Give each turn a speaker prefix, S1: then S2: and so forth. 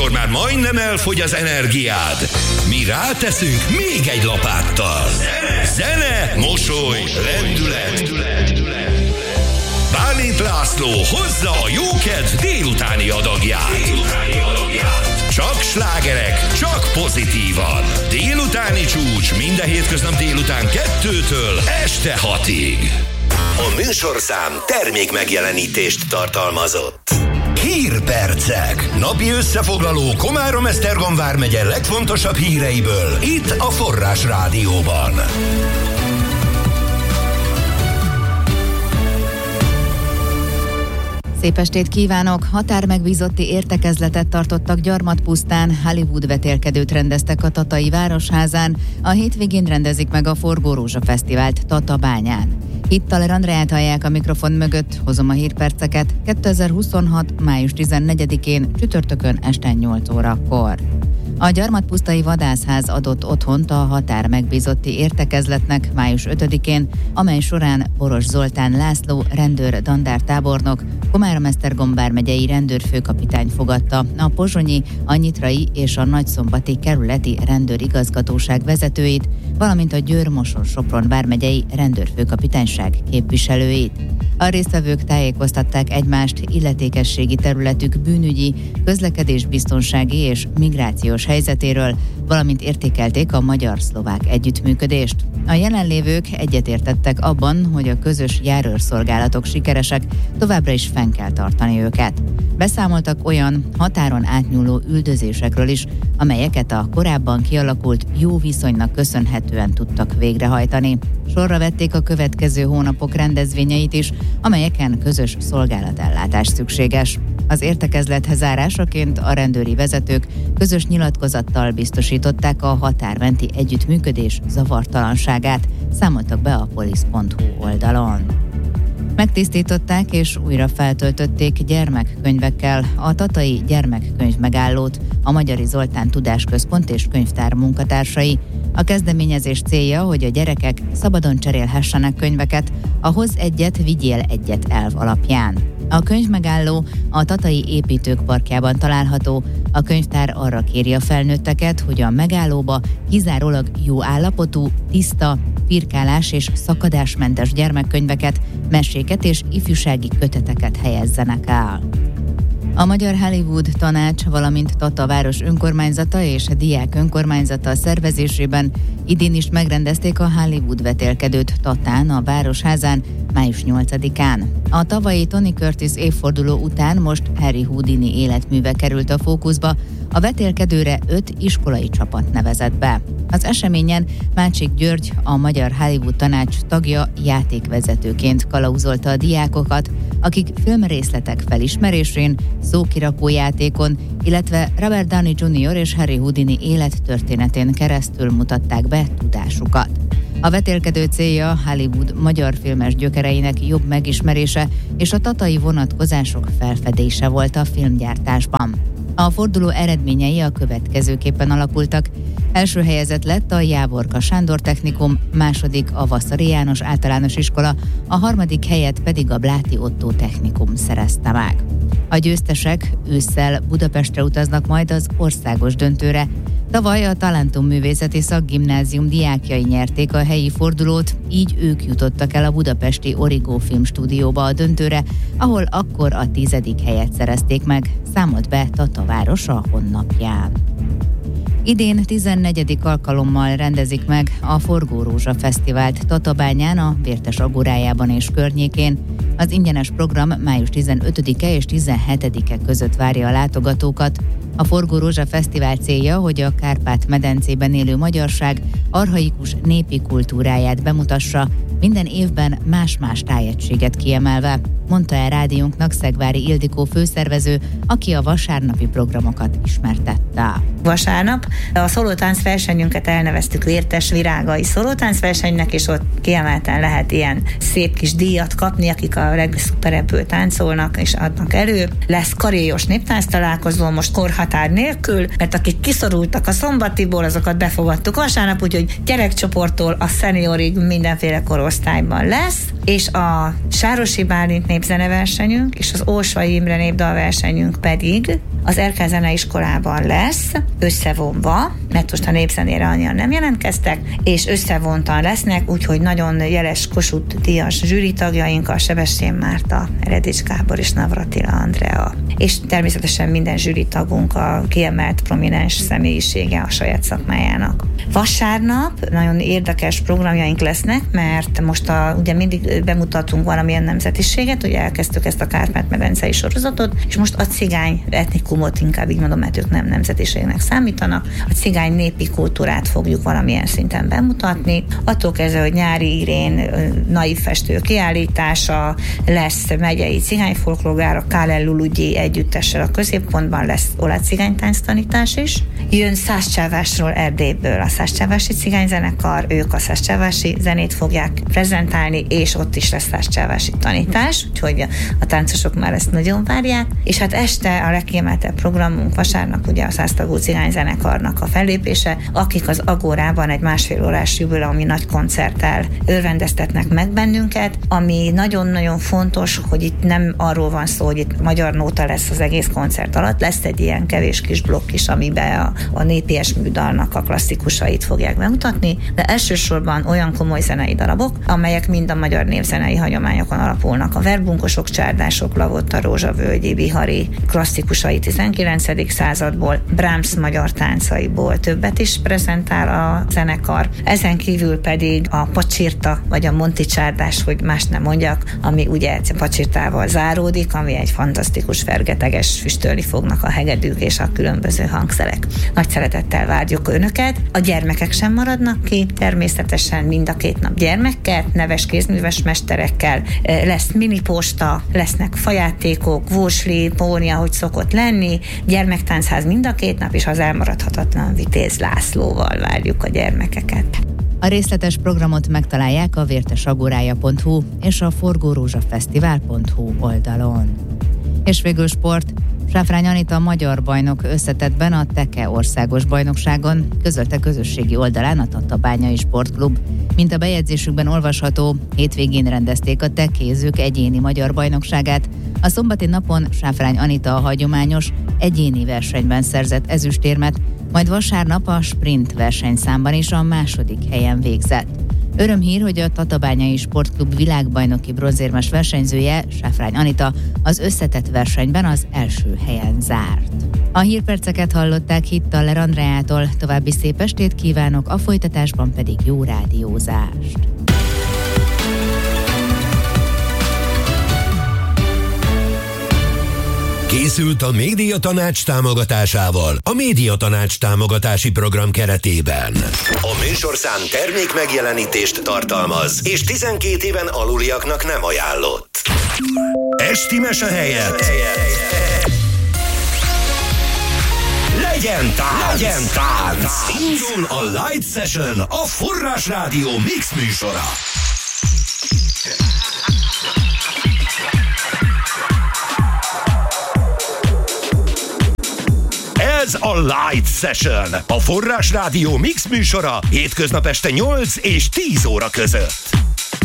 S1: amikor már majdnem elfogy az energiád, mi ráteszünk még egy lapáttal. Zene, mosoly, lendület. Bálint László hozza a jókedv délutáni adagját. Csak slágerek, csak pozitívan. Délutáni csúcs minden hétköznap délután 2-től este 6-ig.
S2: A műsorszám termék megjelenítést tartalmazott.
S1: Hírpercek. Napi összefoglaló Komárom-Esztergom vármegye legfontosabb híreiből itt a Forrás Rádióban.
S3: Szép estét kívánok! Határmegbízotti értekezletet tartottak Gyarmatpusztán, Hollywood vetélkedőt rendeztek a Tatai Városházán, a hétvégén rendezik meg a Forgó Rózsa Fesztivált Tatabányán. Itt Taler Andreát hallják a mikrofon mögött, hozom a hírperceket 2026. május 14-én, csütörtökön este 8 órakor. A Gyarmatpusztai Vadászház adott otthont a határmegbízotti értekezletnek május 5-én, amely során Boros Zoltán László rendőr dandártábornok, Komárom-Esztergom vármegyei rendőrfőkapitány fogadta a pozsonyi, a nyitrai és a nagyszombati kerületi rendőrigazgatóság vezetőit, valamint a Győr-Moson-Sopron vármegyei rendőrfőkapitányság képviselőit. A résztvevők tájékoztatták egymást illetékességi területük bűnügyi, közlekedésbiztonsági és migrációs helyzetéről, valamint értékelték a magyar-szlovák együttműködést. A jelenlévők egyetértettek abban, hogy a közös járőrszolgálatok sikeresek, továbbra is fenn kell tartani őket. Beszámoltak olyan határon átnyúló üldözésekről is, amelyeket a korábban kialakult jó viszonynak köszönhetően tudtak végrehajtani. Sorra vették a következő hónapok rendezvényeit is, amelyeken közös szolgálatellátás szükséges. Az értekezlet zárásaként a rendőri vezetők közös nyilatkozattal biztosították a határmenti együttműködés zavartalanságát, számoltak be a polisz.hu oldalon. Megtisztították és újra feltöltötték gyermekkönyvekkel a Tatai Gyermekkönyvmegállót, a Magyari Zoltán Tudásközpont és könyvtár munkatársai. A kezdeményezés célja, hogy a gyerekek szabadon cserélhessenek könyveket a Hozz egyet, vigyél egyet elv alapján. A könyvmegálló a Tatai építők parkjában található. A könyvtár arra kéri a felnőtteket, hogy a megállóba kizárólag jó állapotú, tiszta, firkálás és szakadásmentes gyermekkönyveket, meséket és ifjúsági köteteket helyezzenek el. A Magyar Hollywood Tanács, valamint Tata város önkormányzata és diák önkormányzata szervezésében idén is megrendezték a Hollywood vetélkedőt Tatán, a Városházán május 8-án. A tavalyi Tony Curtis évforduló után most Harry Houdini életműve került a fókuszba, a vetélkedőre 5 iskolai csapat nevezett be. Az eseményen Mácsik György, a Magyar Hollywood Tanács tagja játékvezetőként kalauzolta a diákokat, akik filmrészletek felismerésén, szókirakójátékon, illetve Robert Downey Jr. és Harry Houdini élettörténetén keresztül mutatták be tudásukat. A vetélkedő célja Hollywood magyar filmes gyökereinek jobb megismerése és a tatai vonatkozások felfedése volt a filmgyártásban. A forduló eredményei a következőképpen alakultak. Első helyezett lett a Jávorka Sándor Technikum, második a Vasszari János Általános Iskola, a harmadik helyet pedig a Bláti Ottó Technikum szerezte meg. A győztesek ősszel Budapestre utaznak majd az országos döntőre. Tavaly a Talentum Művészeti Szakgimnázium diákjai nyerték a helyi fordulót, így ők jutottak el a budapesti Origo Filmstúdióba a döntőre, ahol akkor a 10. helyet szerezték meg, számolt be Tata város a honlapján. Idén 14. alkalommal rendezik meg a Forgó Rózsa Fesztivált Tatabányán, a Vértes Agorájában és környékén. Az ingyenes program május 15-e és 17-e között várja a látogatókat. A Forgó Rózsa Fesztivál célja, hogy a Kárpát-medencében élő magyarság archaikus népi kultúráját bemutassa, minden évben más-más tájegységet kiemelve, mondta el rádiónknak Szegvári Ildikó főszervező, aki a vasárnapi programokat ismertette.
S4: Vasárnap a szólótánc versenyünket elneveztük Vértes Virágai szólótáncversenynek, és ott kiemelten lehet ilyen szép kis díjat kapni, akik a legszuperebből táncolnak és adnak elő. Lesz karélyos néptánc találkozó, most határ nélkül, mert akik kiszorultak a szombatiból, azokat befogadtuk vasárnap, úgyhogy gyerekcsoporttól a szeniorig mindenféle korosztályban lesz, és a Sárosi Bálint népzeneversenyünk és az Olsvai Imre népdalversenyünk pedig az RK Zeneiskolában lesz, összevonva, mert most a népzenére annyian nem jelentkeztek, és összevontan lesznek, úgyhogy nagyon jeles Kossuth Díjas zsűritagjaink, a Sebestyén Márta, Redics Gábor és Navratila Andrea. És természetesen minden zsűritagunk a kiemelt, prominens személyisége a saját szakmájának. Vasárnap nagyon érdekes programjaink lesznek, mert most ugye mindig bemutatunk valamilyen nemzetiséget, ugye elkezdtük ezt a Kárpát-medencei sorozatot, és most a cigány etnikumot, inkább így mondom, mert ők nem nemzetiségnek számítanak, a cigány népi kultúrát fogjuk valamilyen szinten bemutatni. Attól kezdve, hogy Nyári Irén naív festő kiállítása lesz, megyei cigányfolklórgár, a Kálel Lulugyi együttessel a középpontban lesz olasz cigánytánctanítás is. Jön Szászcsávásról, Erdélyből a Szászcsávási cigányzenekar, ők a szászcsávási zenét fogják prezentálni, és ott is lesz szászcsávási tanítás, úgyhogy a táncosok már ezt nagyon várják. És hát este a legkiemeltebb programunk vasárnap ugye a 100 tagú cigányzenekarnak a fellépése, akik az Agórában egy másfél órás jubileumi nagy koncerttel örvendeztetnek meg bennünket, ami nagyon-nagyon fontos, hogy itt nem arról van szó, hogy itt magyar nóta lesz az egész koncert alatt, lesz egy ilyen kevés kis blokk is, amiben a népies műdalnak a klasszikusait fogják bemutatni, de elsősorban olyan komoly zenei darabok, amelyek mind a magyar népzenei hagyományokon alapulnak. A verbunkosok, csárdások, Lavotta, Rózsavölgyi, Bihari klasszikusai 19. századból, Brahms magyar táncaiból többet is prezentál a zenekar. Ezen kívül pedig a pacsirta, vagy a monti csárdás, hogy más nem mondjak, ami ugye pacsirtával záródik, ami egy fantasztikus fergeteges, füstölni fognak a hegedűk és a különböző hangszerek. Nagy szeretettel várjuk Önöket. A gyermekek sem maradnak ki, természetesen mind a 2 nap gyermekket, neves kézműves mesterekkel, lesz miniposta, lesznek fajátékok, vósli, póni, ahogy szokott lenni, gyermektáncházz mind a 2 nap, és az elmaradhatatlan Vitéz Lászlóval várjuk a gyermekeket.
S3: A részletes programot megtalálják a vértesagorája.hu és a forgórózsafesztivál.hu oldalon. És végül sport. Sáfrány Anita magyar bajnok összetettben a Teke országos bajnokságon, közölte közösségi oldalán a Tatabányai Sportklub. Mint a bejegyzésükben olvasható, hétvégén rendezték a tekézők egyéni magyar bajnokságát. A szombati napon Sáfrány Anita a hagyományos egyéni versenyben szerzett ezüstérmet, majd vasárnap a sprint versenyszámban is a második helyen végzett. Örömhír, hogy a Tatabányai Sportklub világbajnoki bronzérmes versenyzője, Sáfrány Anita, az összetett versenyben az első helyen zárt. A hírperceket hallották Hittaler Andreától, további szép estét kívánok, a folytatásban pedig jó rádiózást.
S1: Készült a Médiatanács támogatásával a Médiatanács támogatási program keretében.
S2: A műsorszám termék megjelenítést tartalmaz, és 12 éven aluliaknak nem ajánlott. Esti mese helyett legyen tánc! Indul a Light Session, a Forrás Rádió mix műsora. Ez a Light Session, a Forrás Rádió mix műsora hétköznap este 8 és 10 óra között.